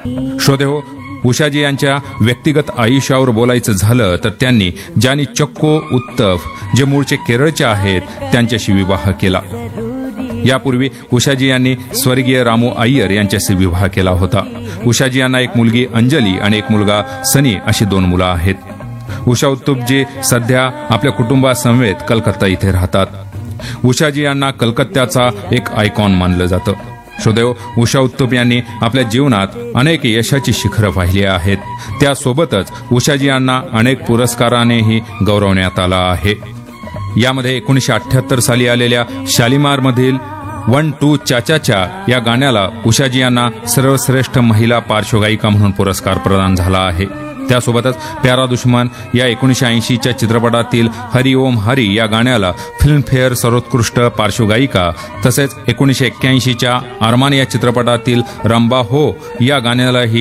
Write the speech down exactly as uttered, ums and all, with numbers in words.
श्रोतेहो, उषाजी यांच्या व्यक्तिगत आयुष्यावर बोलायचं झालं तर त्यांनी जानी चक्को उत्तफ, जे मूळचे केरळचे आहेत, त्यांच्याशी विवाह केला. यापूर्वी उषाजी यांनी स्वर्गीय रामू अय्यर यांच्याशी विवाह केला होता. उषाजी यांना एक मुलगी अंजली आणि एक मुलगा सनी अशी दोन मुलं आहेत. उषा उत्तुपजी सध्या आपल्या कुटुंबासमवेत कलकत्ता इथे राहतात. उषाजी यांना कलकत्त्याचा एक आयकॉन मानलं जातं. श्रोतेहो, उषा उत्तुप यांनी आपल्या जीवनात अनेक यशाची शिखरं पाहिली आहेत. त्यासोबतच उषाजी यांना अनेक पुरस्कारानेही गौरवण्यात आला आहे. यामध्ये एकोणीसशे अठ्ठ्याहत्तर साली आलेल्या शालिमारमधील वन टू चाचाच्या या गाण्याला उषाजी यांना सर्वश्रेष्ठ महिला पार्श्वगायिका म्हणून पुरस्कार प्रदान झाला आहे. त्यासोबतच प्यारा दुश्मन या एकोणीसशे ऐंशीच्या चित्रपटातील हरी ओम हरी या गाण्याला फिल्मफेअर सर्वोत्कृष्ट पार्श्वगायिका, तसेच एकोणीसशे एक्क्याऐंशीच्या अरमान या चित्रपटातील रंबा हो या गाण्यालाही